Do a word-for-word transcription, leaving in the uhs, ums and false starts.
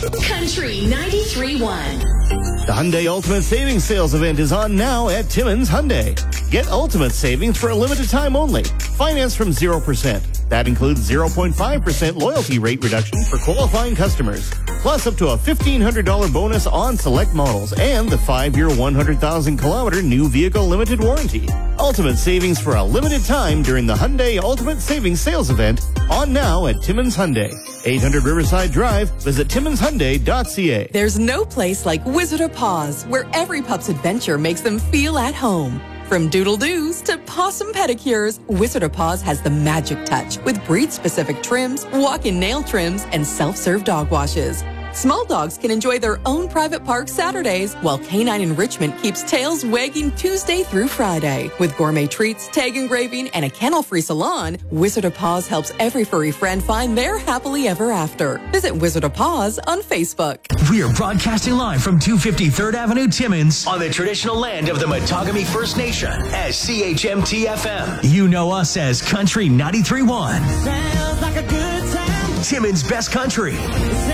Country ninety-three point one. The Hyundai Ultimate Savings Sales Event is on now at Timmins Hyundai. Get ultimate savings for a limited time only. Finance from zero percent. That includes zero point five percent loyalty rate reduction for qualifying customers. Plus up to a fifteen hundred dollars bonus on select models and the five-year one hundred thousand kilometer new vehicle limited warranty. Ultimate savings for a limited time during the Hyundai Ultimate Savings Sales Event on now at Timmins Hyundai. eight hundred Riverside Drive. Visit timmins hyundai dot c a. There's no place like Wizard of Paws, where every pup's adventure makes them feel at home. From doodle-doos to possum pedicures, Wizard of Paws has the magic touch with breed-specific trims, walk-in nail trims, and self-serve dog washes. Small dogs can enjoy their own private park Saturdays, while Canine Enrichment keeps tails wagging Tuesday through Friday. With gourmet treats, tag engraving, and a kennel-free salon, Wizard of Paws helps every furry friend find their happily ever after. Visit Wizard of Paws on Facebook. We are broadcasting live from two fifty-third Avenue, Timmins, on the traditional land of the Matagami First Nation as C H M T F M. You know us as Country ninety-three point one. Sounds like a good time. Timmins' best country.